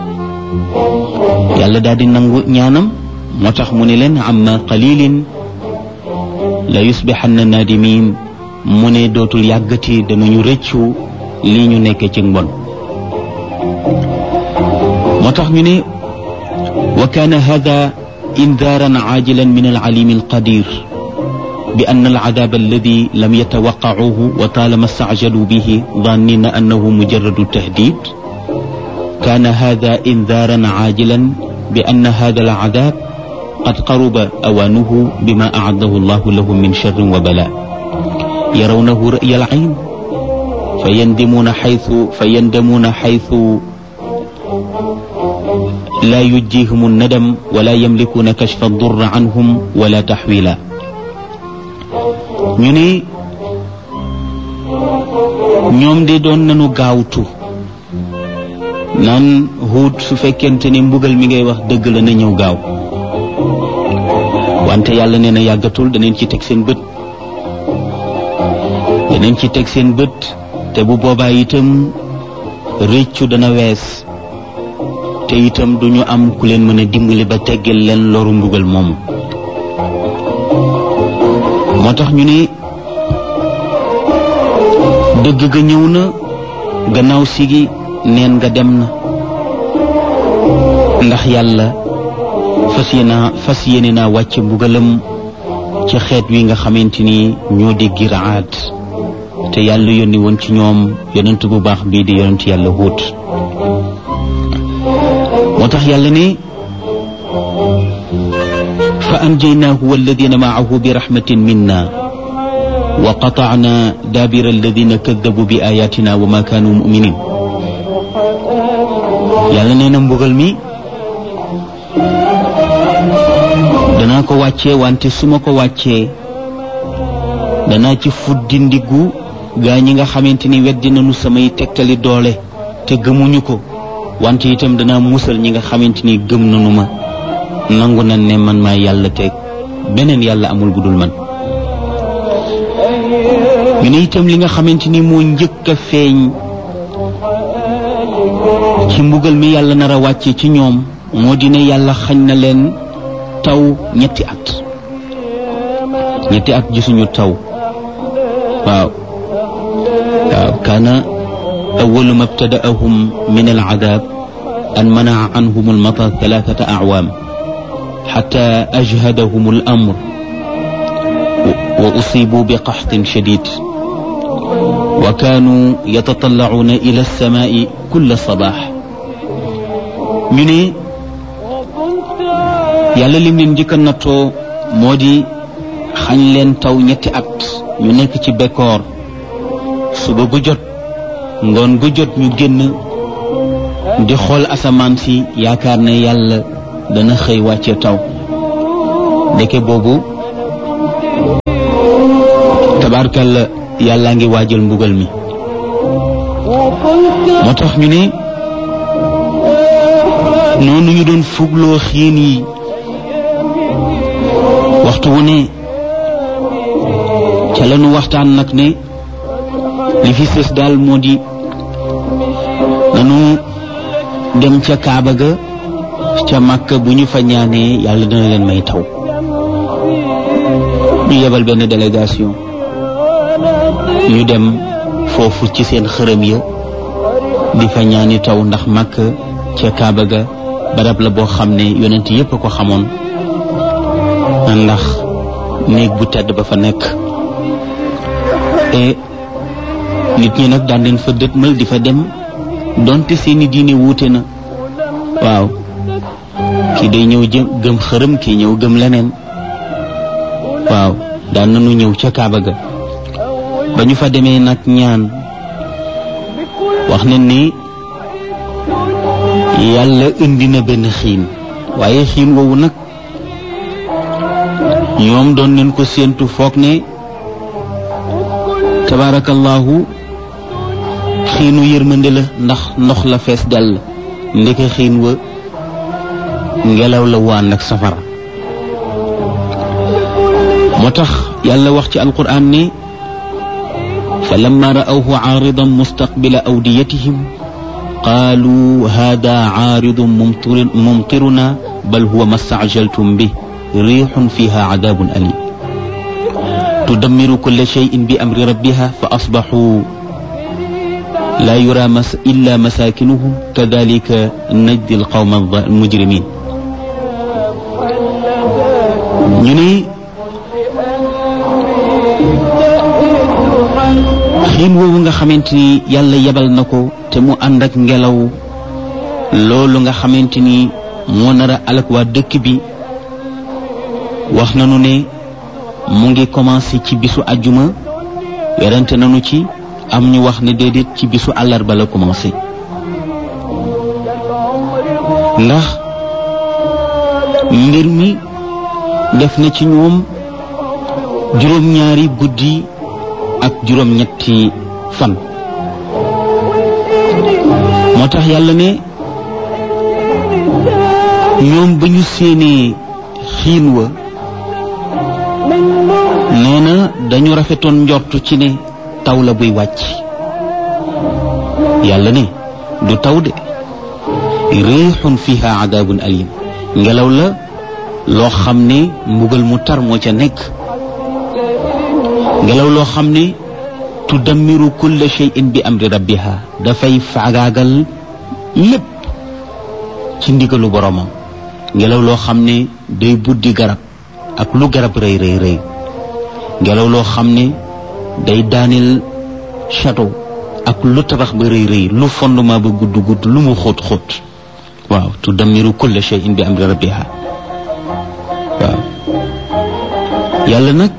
yàlla daal di nangu ñaanam moo tax mu ne leen amma qalilin la yusbihanna nadimin mu ne dootul yàggati danañu rëccu lii ñu nekkee ci mbon moo tax ñu ne wa kaana hada indaaran aajilan min alalim alqadir bi anna alcadaab alladi lam yatawaqqacuhu wa taalama stacjaluu bihi dannina annahu mujarradu tahdid kaana hada indaaran aajilan bi anna hada alcadaab qad qaruba awaanuhu bima acaddahu allahu lahum min sharrin wa balaa yarawnahu ra'ya alcayn fayandamuuna xaytu laa yujjihum annadam wala yamlikuuna kashfa addurri canhum wala taxwiila ñu ne ñoom de doon nañu gaawtu naan Huud su fekkente ne mbugal mi ngay wax dëgg la na ñëw gaaw wante yàlla nee na yàggatul danañ ci teg seen bët danañ ci teg seen bët te bu boobaa itam réccu dana wees te itam duñu am ku leen mën a dimbali ba teggal leen loru mbugal moomu moo tax ñu ne dëgg ga ñëw na gannaaw sigi neen nga dem na ndax yàlla fas yéene naa wàcc mbugalam ci xeet wi nga xamante ni ñoo di giraat te yàlla yónni woon ci ñoom yonent bu baax bii di yonent yàlla Huud moo tax yàlla ne fa anjaynaahu walladina maahu bi rahmatin minna wa qatacna daabira alladina kaddabu bi ayatina wa ma kaanu muminin yàlla nee na mbugal mi danaa ko wàccee wante su ma ko wàccee danaa ci fuddi ndiggu gaa ñi nga xamante ni weddi nañu samay tegtali doole te gëmuñu ko wante itam danaa musal ñi nga xamante ni gëm nañu ma nangu na ne man maa yàlla teg beneen yàlla amul budul man ñu ne itam li nga xamante ni moo njëkk a feeñ ci mbugal mi yàlla nar a wàcce ci ñoom moo di ne yàlla xañ na leen taw ñetti at gisuñu taw waaw kaana awalu ma btada'ahum min alcadaab an manaca canhum almatar 3 acwaam xata ajhadahum alamr wa usiibuu biqaxtin shadiid wa kaanuu yatatalacuuna ila alsamaai kulla sabaax ñu ne yàlla lim leen njëkk a nattoo moo di xañ leen taw ñetti at ñu nekk ci bekkoor suba bu jot ngoon gu jot ñu génn di xool asamaan si yaakaar ne yàlla dana xëy wàcce taw ndeke boobu tabaarkalla yàllaa ngi waajal mbugal mi moo tax ñu ne noonu ñu doon fugloo xiin yi waxtu wu ne ca lañu waxtaan nag ne li fi sës daal moo di nanu dem ca Kaaba ga ca Makka bu ñu fa ñaanee yàlla dina leen may taw ñu yebal benn délégation ñu dem foofu ci seen xërëm ya di fa ñaani taw ndax Makka ca Kaaba ga barab la boo xam ne yonent yépp a ko xamoon ndax néeg bu tedd ba fa nekk et nit ñi nag daan leen fa dëtmal di fa dem donte seeni diine wuute na waaw kii day ñëw gëm xërëm kii ñëw gëm leneen waaw daan nañu ñëw ca Kaaba ga ba ñu fa demee nag ñaan wax nañ ni yàlla indi na benn xiin waaye xiin woowu nag ñoom doon nañ ko séentu foog ne tabarakallahu xiinu yërmande la ndax ndox la fees dell ndeke xiin wa ngelaw la waan ak safara moo tax yàlla wax ci alquran ne fa lamma ra'awhu aaridan mustaqbila awdiyatihim qaalu hada aaridun mumtiruna bal huwa ma staajaltum bi riixun fiha cadaabun alim tudammiru kulla shayin bi amri rabbiha fa asbaxuu laa yura illa masaakinuhum kadalika najdi alqawma almujrimin ñu ne xiin woowu nga xamante ni yàlla yebal na ko te mu ànd ak ngelaw loolu nga xamante ni moo nar a alak waa dëkk bi wax nañu ne mu ngi commencé ci bisu ajjuma werante nañu ci am ñu wax ne déedéet ci bisu àllarba la commencé ndax mbir mi def na ci ñoom juróom-ñaari guddi ak juróom-ñetti fan moo tax yàlla ne ñoom ba ñu séenee xiin wa nee na dañu rafetoon njortu ci ne taw la buy wàcc yàlla ne du taw de riixun fiha adaabun alim ngelaw la loo xam ne mbugal mu tar moo ca nekk ngelaw loo xam ne tudammiru kulla shay'in bi amri rabbiha dafay faagaagal lépp ci ndigalu boromam ngelaw loo xam ne day buddi garab ak lu garab rëy rëy rëy ngelaw loo xam ne day daaneel château ak lu tabax ba rëy rëy lu fondement ba gudd gudd lu mu xóot xóot waaw tudammiru kulla shay'in bi amri rabbiha waaw yàlla nag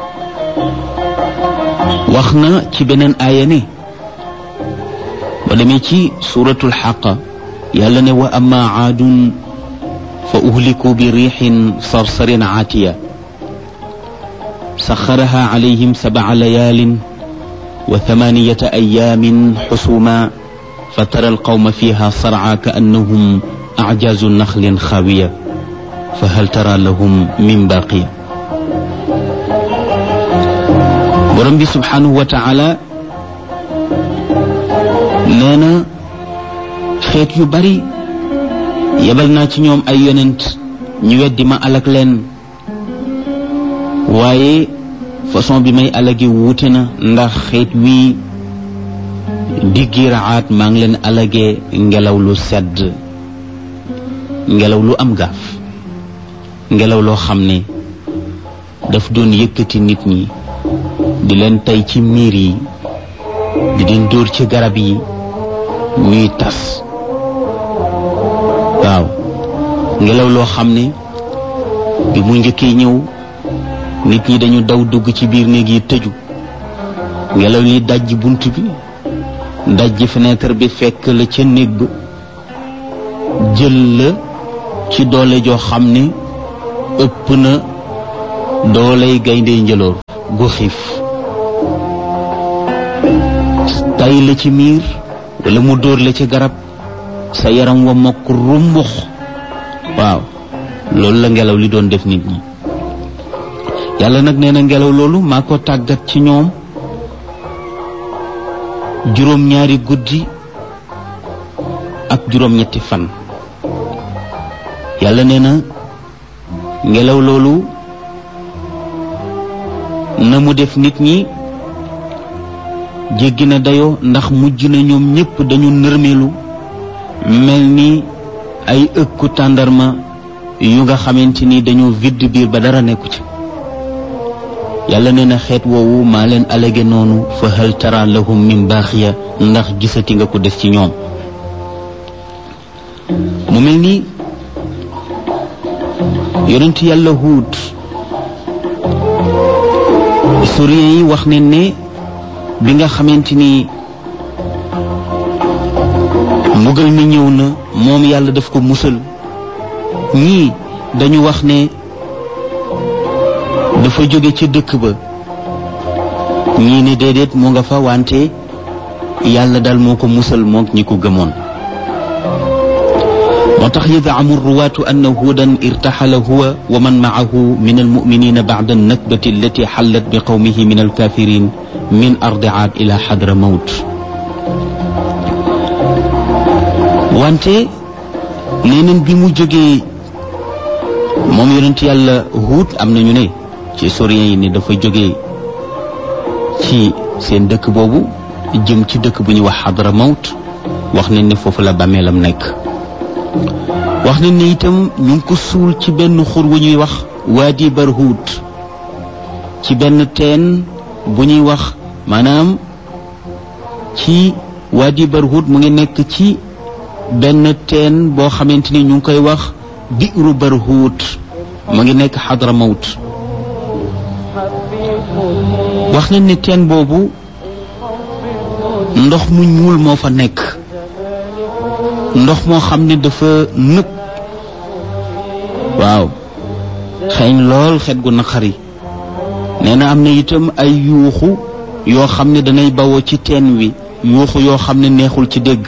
wax na ci beneen aaya ne ba demee ci suratul xaqa yàlla ne wa amma aadun fa uhliku bi riixin sarsarin aatiya saxaraha alayhim sab'a layaalin wa thamaniyata ayaamin xusuma fa tara alqawma fiha sarca ka annahum acjaazu naxlin xaawiya fa hal tara lahum min baaqiya borom bi subhanahu wa taala nee na xeet yu bari yebal naa ci ñoom ay yonent ñu weddi ma alak leen waaye façon bi may alagi wuute na ndax xeet wii diggi raxaat maa ngi leen alagee ngelaw lu sedd ngelaw lu am gaaf ngelaw loo xam ne daf doon yëkkati nit ñi di leen tey ci miir yi di leen dóor ci garab yi ñuy tas waaw ngelaw loo xam ne bi mu njëkkee ñëw nit ñi dañu daw dugg ci biir néeg yi tëju ngelaw li dajji bunt bi dajji fenêtre bi fekk la ca néeg ba jël la ci doole joo xam ne ëpp na dooley gaynde njëloor gu xiif tay la ci miir wala mu dóor la ci garab sa yaram wa mokk rumbux waaw loolu la ngelaw li doon def nit ñi yàlla nag nee na ngelaw loolu maa ko tàggat ci ñoom juróom-ñaari guddi ak juróom-ñetti fan yàlla nee na ngelaw loolu na mu def nit ñi jéggi na dayoo ndax mujj na ñoom ñépp dañu nërmeelu mel ni ay ëkku tàndarma yu nga xamante ni dañoo vidd biir ba dara nekku ci yàlla nee na xeet woowu maa leen alage noonu fa hal tara lahum min baaxiya ndax gisati nga ko def ci ñoom mu mel ni yonent yàlla Huud historien yi wax nañ ne bi nga xamante ni mbugal mi ñëw na moom yàlla daf ko musal ñii dañu wax ne dafa jóge ci dëkk ba ñii ne déedéet mu nga fa wante yàlla daal moo ko musal mook ñi ko gëmoon moo tax yad'amu ruwaatu anna huudan irtaxala huwa wa man maahu min almuminina bacda annakbati allati xallat bi qawmihi min alkafirin min ardi aad ila xadra mawt wante neneen bi mu jógee moom yonent yàlla Huud am nañu ne ci historien yi ne dafa jógee ci seen dëkk boobu jëm ci dëkk bu ñuy wax xadra mawt wax nañ ne foofu la bàmmeelam nekk wax nañ ne itam ñu ngi ko suul ci benn xur wu ñuy wax waadi barhuut ci benn teen bu ñuy wax maanaam ci waadi barhuut mu ngi nekk ci benn teen boo xamante ni ñu ngi koy wax biiru barhuut mu ngi nekk xadra mawt wax nañ ne teen boobu ndox mu ñuul moo fa nekk ndox moo xam ne dafa nëb waaw xeeñ lool xet gu naqari nee na am na itam ay yuuxu yoo xam ne danay bawoo ci teen wi yuuxu yoo xam ne neexul ci dégg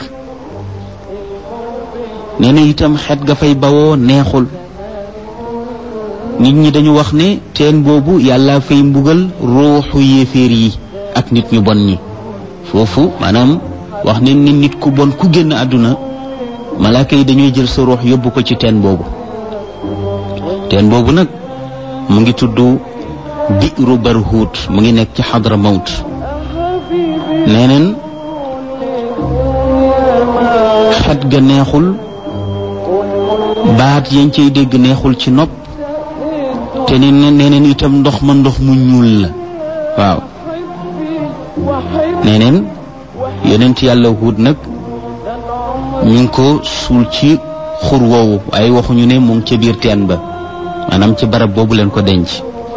nee na itam xet ga fay bawoo neexul nit ñi dañu wax ne teen boobu yàlla fay mbugal ruuxu yéeféer yi ak nit ñu bon ñi foofu maanaam wax ne ni nit ku bon ku génn àdduna malaaka yi dañuy jël sa ruux yóbbu ko ci teen boobu nag mu ngi tudd biiru barhuut mu ngi nekk ci xadra mawt neneen xet ga neexul baat yañ cay dégg neexul ci nopp te neneen itam ndox ma ndox mu ñuul la waaw neneen yonent yàlla Huud nag ñu ngi ko suul ci xur woowu waaye waxuñu ne mu ngi ca biir teen ba maanaam ci barab boobu leen ko denc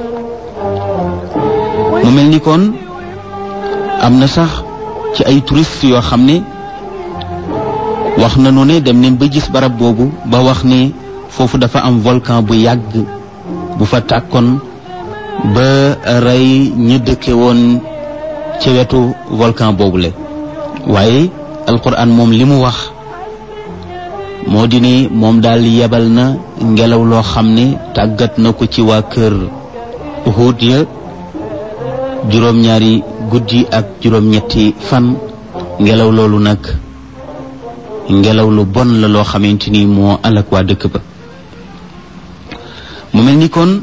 mu mel ni kon am na sax ci ay touriste yoo xam ne wax nañu ne dem neen ba gis barab boobu ba wax ne foofu dafa am volcan bu yàgg bu fa tàkkoon ba rey ñi dëkke woon ci wetu volcan boobule waaye alquran moom li mu wax moo di ne moom daal yebal na ngelaw loo xam ne tàggat na ko ci waa kër Huud ya juróom-ñaari guddi ak juróom-ñetti fan ngelaw loolu nag ngelaw lu bon la loo xamante ni moo alak waa dëkk ba mu mel ni kon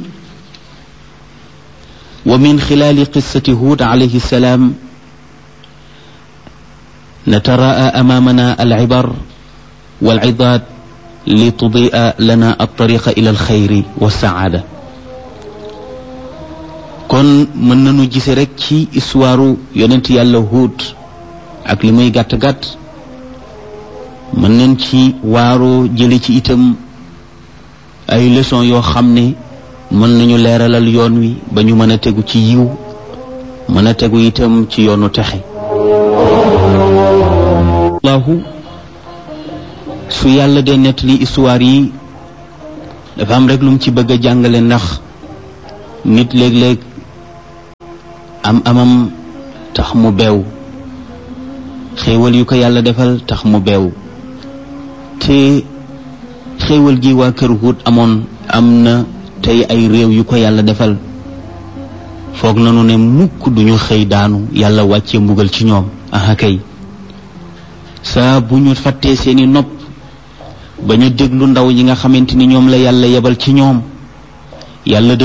wa min xilaali qissati Huud alayhi salaam nataraa amaamana alcibar walcidaad li tudia lana altariqa ila alxayri walsacaada kon mën nañu gise rek ci histoire yonent yàlla Huud ak li muy gàtt-gàtt mën nañ ci waaroo jële ci itam ay leçon yoo xam ne mën nañu leeralal yoon wi ba ñu mën a tegu ci yiw mën a tegu itam ci yoonu texe allahu su yàlla dee nettali histoire yi dafa am rek lu mu ci bëgg a jàngale, ndax nit léeg-léeg amam tax mu beew, xéewal yu ko yàlla defal tax mu beew. te xéewal gi waa kër Huud amoon am na tey ay réew yu ko yàlla defal, foog nanu ne mukk duñu xëy daanu yàlla wàccee mbugal ci ñoom. aha kay, saa bu ñu fàttee seeni nopp ba ñu déglu ndaw ñi nga xamante ni ñoom la yàlla yebal ci ñoom, yàlla